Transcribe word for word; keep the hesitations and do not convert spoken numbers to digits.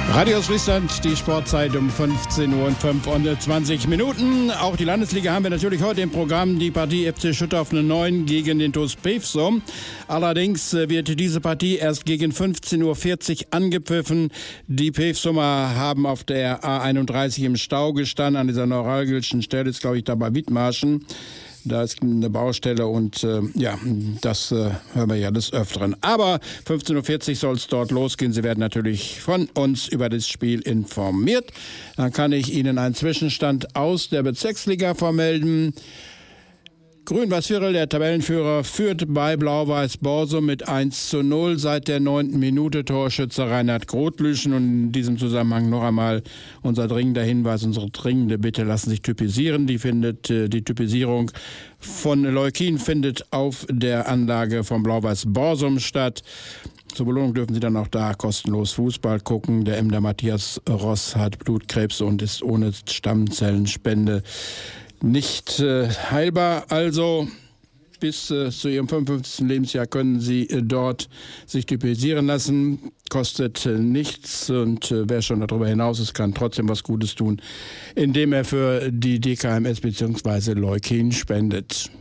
Radio aus Friesland, die Sportzeit um fünfzehn Uhr und fünfundzwanzig Minuten. Auch die Landesliga haben wir natürlich heute im Programm. Die Partie F C Schüttorf neun gegen den TuS Pevsum. Allerdings wird diese Partie erst gegen fünfzehn Uhr vierzig angepfiffen. Die Pevsumer haben auf der A einunddreißig im Stau gestanden. An dieser neuralgischen Stelle ist, glaube ich, da bei Wittmarschen. Da ist eine Baustelle und äh, ja, das äh, hören wir ja des Öfteren. Aber fünfzehn Uhr vierzig soll es dort losgehen. Sie werden natürlich von uns über das Spiel informiert. Dann kann ich Ihnen einen Zwischenstand aus der Bezirksliga vermelden. Grün-Weiß-Virel, der Tabellenführer, führt bei Blau-Weiß-Borsum mit eins zu null seit der neunten Minute. Torschütze Reinhard Grotlüschen. Und in diesem Zusammenhang noch einmal unser dringender Hinweis, unsere dringende Bitte: lassen sich typisieren. Die findet, die Typisierung von Leukin findet auf der Anlage von Blau-Weiß-Borsum statt. Zur Belohnung dürfen Sie dann auch da kostenlos Fußball gucken. Der Emder Matthias Ross hat Blutkrebs und ist ohne Stammzellenspende nicht äh, heilbar. Also bis äh, zu Ihrem fünfundfünfzigsten Lebensjahr können Sie äh, dort sich typisieren lassen. Kostet äh, nichts und äh, wer schon darüber hinaus ist, kann trotzdem was Gutes tun, indem er für die D K M S bzw. Leukin spendet.